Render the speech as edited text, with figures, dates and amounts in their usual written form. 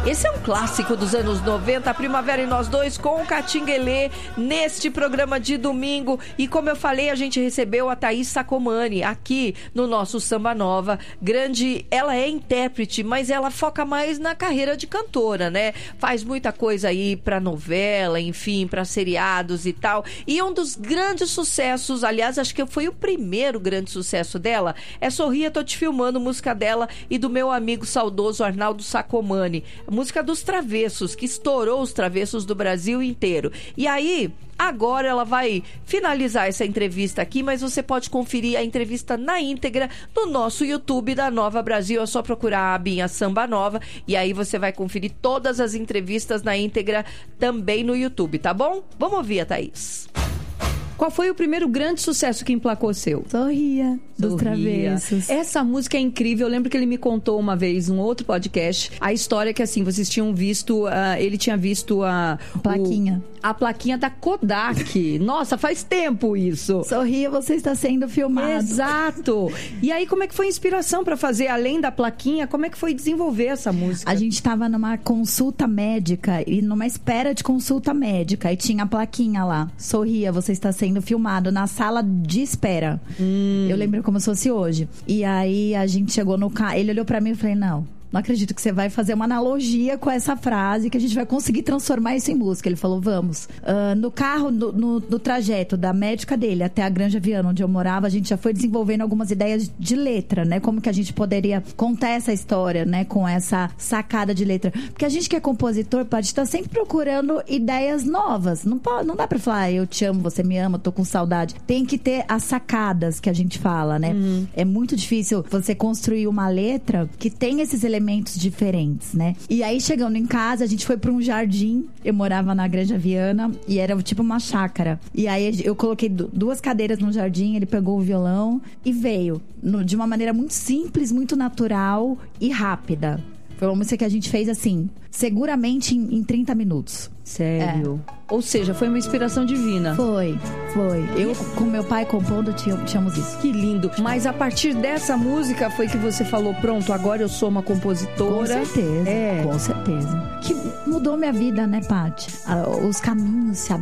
Esse é um clássico dos anos 90, A Primavera em Nós Dois, com o Catinguelê, neste programa de domingo. E como eu falei, a gente recebeu a Thaís Sacomani aqui no nosso Samba Nova. Grande, ela é intérprete, mas ela foca mais na carreira de cantora, né? Faz muita coisa aí pra novela, enfim, pra seriados e tal. E um dos grandes sucessos, aliás, acho que foi o primeiro grande sucesso dela, é Sorria, Tô Te Filmando, música dela e do meu amigo saudoso Arnaldo Sacomani. Música dos Travessos, que estourou os Travessos do Brasil inteiro. E aí, agora ela vai finalizar essa entrevista aqui, mas você pode conferir a entrevista na íntegra no nosso YouTube da Nova Brasil. É só procurar a abinha Samba Nova e aí você vai conferir todas as entrevistas na íntegra também no YouTube, tá bom? Vamos ouvir a Thaís. Qual foi o primeiro grande sucesso que emplacou seu? Sorria, dos Travessos. Essa música é incrível. Eu lembro que ele me contou uma vez, num outro podcast, a história que, assim, vocês tinham visto... ele tinha visto a plaquinha. A plaquinha da Kodak. Nossa, faz tempo isso. Sorria, você está sendo filmado. Exato. E aí, como é que foi a inspiração para fazer, além da plaquinha, como é que foi desenvolver essa música? A gente estava numa consulta médica e numa espera de consulta médica. E tinha a plaquinha lá. Sorria, você está sendo filmado na sala de espera. Eu lembro como se fosse hoje. E aí a gente chegou no carro, ele olhou pra mim e eu falei, não acredito que você vai fazer uma analogia com essa frase, que a gente vai conseguir transformar isso em música. Ele falou, vamos. No carro, no trajeto da médica dele até a Granja Viana, onde eu morava, a gente já foi desenvolvendo algumas ideias de letra, né? Como que a gente poderia contar essa história, né? Com essa sacada de letra. Porque a gente que é compositor, pode estar sempre procurando ideias novas. Não dá pra falar, eu te amo, você me ama, tô com saudade. Tem que ter as sacadas que a gente fala, né? É muito difícil você construir uma letra que tem esses elementos diferentes, né? E aí, chegando em casa, a gente foi pra um jardim. Eu morava na Granja Viana e era tipo uma chácara. E aí, eu coloquei 2 cadeiras no jardim, ele pegou o violão e veio. De uma maneira muito simples, muito natural e rápida. Foi uma música que a gente fez assim, seguramente em 30 minutos. Sério? Ou seja, foi uma inspiração divina. Foi. Eu, com meu pai compondo, tínhamos isso. Que lindo. Mas a partir dessa música foi que você falou, pronto, agora eu sou uma compositora. Com certeza. Que mudou minha vida, né, Paty? Os caminhos se